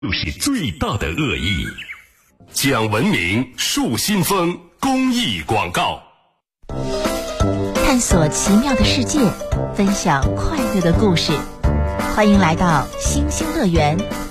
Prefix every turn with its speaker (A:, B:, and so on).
A: 就是最大的恶意。讲文明树新风公益广告。
B: 探索奇妙的世界，分享快乐的故事，欢迎来到星星乐园